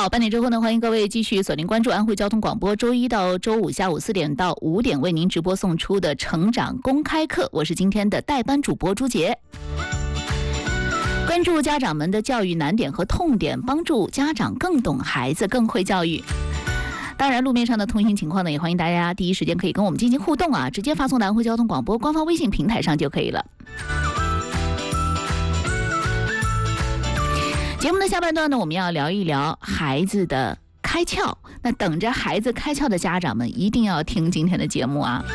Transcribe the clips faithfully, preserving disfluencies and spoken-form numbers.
好，半点之后呢，欢迎各位继续锁定关注安徽交通广播，周一到周五下午四点到五点为您直播送出的成长公开课，我是今天的代班主播朱杰。关注家长们的教育难点和痛点，帮助家长更懂孩子，更会教育。当然，路面上的通行情况呢，也欢迎大家第一时间可以跟我们进行互动啊，直接发送到安徽交通广播官方微信平台上就可以了。节目的下半段呢，我们要聊一聊孩子的开窍。那等着孩子开窍的家长们，一定要听今天的节目啊！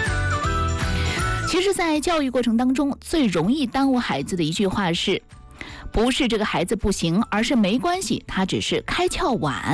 其实，在教育过程当中，最容易耽误孩子的一句话是：不是这个孩子不行，而是没关系，他只是开窍晚。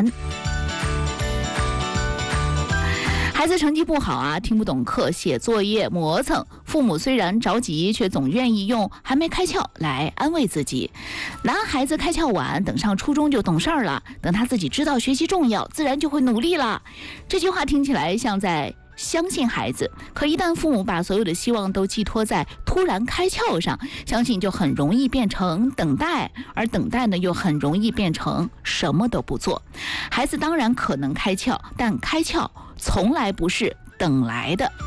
孩子成绩不好啊，听不懂课，写作业磨蹭，父母虽然着急，却总愿意用还没开窍来安慰自己。男孩子开窍晚，等上初中就懂事儿了，等他自己知道学习重要，自然就会努力了。这句话听起来像在相信孩子，可一旦父母把所有的希望都寄托在突然开窍上，相信就很容易变成等待，而等待呢又很容易变成什么都不做。孩子当然可能开窍，但开窍从来不是等来的。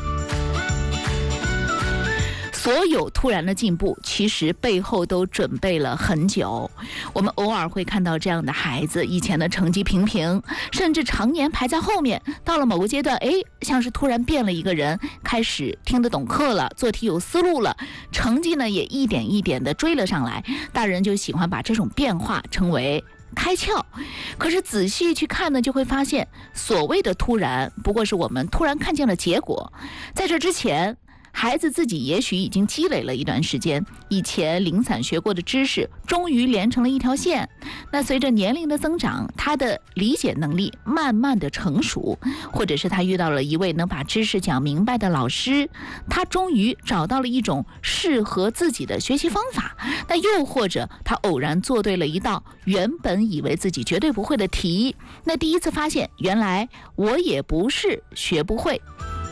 所有突然的进步，其实背后都准备了很久。我们偶尔会看到这样的孩子，以前的成绩平平，甚至常年排在后面，到了某个阶段，哎，像是突然变了一个人，开始听得懂课了，做题有思路了，成绩呢也一点一点的追了上来。大人就喜欢把这种变化称为开窍，可是仔细去看呢，就会发现所谓的突然，不过是我们突然看见了结果。在这之前，孩子自己也许已经积累了一段时间，以前零散学过的知识终于连成了一条线。那随着年龄的增长，他的理解能力慢慢的成熟，或者是他遇到了一位能把知识讲明白的老师，他终于找到了一种适合自己的学习方法。那又或者他偶然做对了一道原本以为自己绝对不会的题，那第一次发现原来我也不是学不会。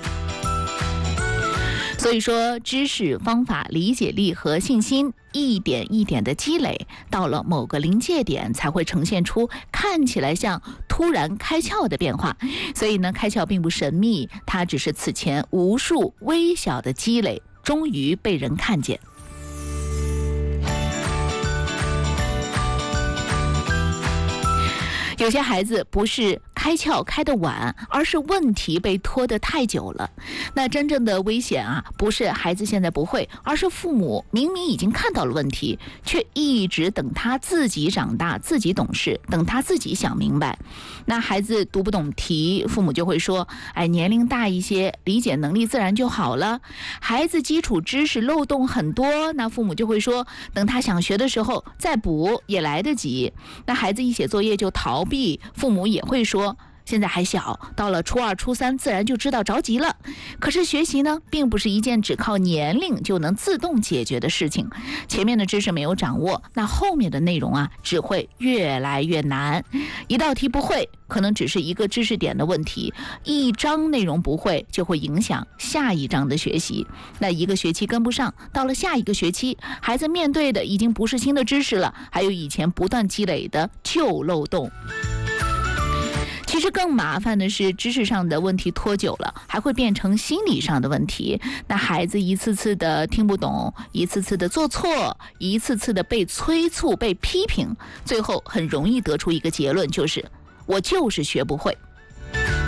所以说，知识、方法、理解力和信心一点一点的积累，到了某个临界点，才会呈现出看起来像突然开窍的变化。所以呢，开窍并不神秘，它只是此前无数微小的积累，终于被人看见。有些孩子不是开窍开得晚，而是问题被拖得太久了。那真正的危险啊，不是孩子现在不会，而是父母明明已经看到了问题，却一直等他自己长大，自己懂事，等他自己想明白。那孩子读不懂题，父母就会说，哎，年龄大一些，理解能力自然就好了。孩子基础知识漏洞很多，那父母就会说，等他想学的时候再补也来得及。那孩子一写作业就逃避，父母也会说，现在还小，到了初二初三自然就知道着急了。可是学习呢，并不是一件只靠年龄就能自动解决的事情。前面的知识没有掌握，那后面的内容啊，只会越来越难。一道题不会，可能只是一个知识点的问题，一章内容不会，就会影响下一章的学习。那一个学期跟不上，到了下一个学期，孩子面对的已经不是新的知识了，还有以前不断积累的旧漏洞。其实更麻烦的是，知识上的问题拖久了，还会变成心理上的问题。那孩子一次次的听不懂，一次次的做错，一次次的被催促、被批评，最后很容易得出一个结论，就是我就是学不会。